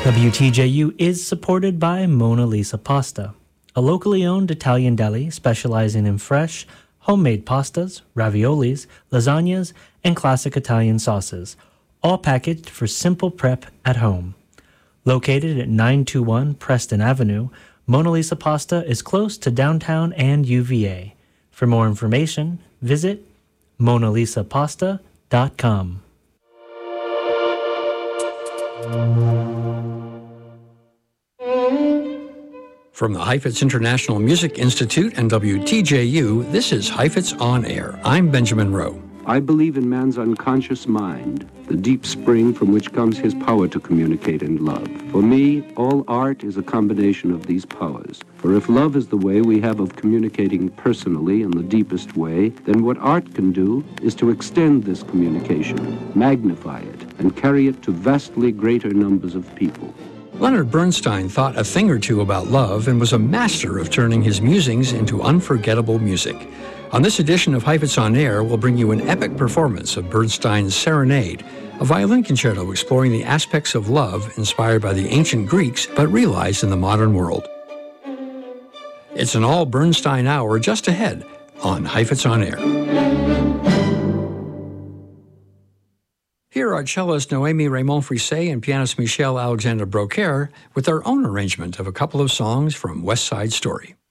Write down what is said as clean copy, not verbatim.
WTJU is supported by Mona Lisa Pasta, a locally owned Italian deli specializing in fresh, homemade pastas, raviolis, lasagnas, and classic Italian sauces, all packaged for simple prep at home. Located at 921 Preston Avenue, Mona Lisa Pasta is close to downtown and UVA. For more information, visit monalisapasta.com. From the Heifetz International Music Institute and WTJU, this is Heifetz On Air. I'm Benjamin Rowe. I believe in man's unconscious mind, the deep spring from which comes his power to communicate and love. For me, all art is a combination of these powers. For if love is the way we have of communicating personally in the deepest way, then what art can do is to extend this communication, magnify it, and carry it to vastly greater numbers of people. Leonard Bernstein thought a thing or two about love and was a master of turning his musings into unforgettable music. On this edition of Heifetz On Air, we'll bring you an epic performance of Bernstein's Serenade, a violin concerto exploring the aspects of love inspired by the ancient Greeks but realized in the modern world. It's an all Bernstein hour just ahead on Heifetz On Air. Here are cellist Noémie Raymond-Frisset and pianist Michel Alexander Brocaire with their own arrangement of a couple of songs from West Side Story.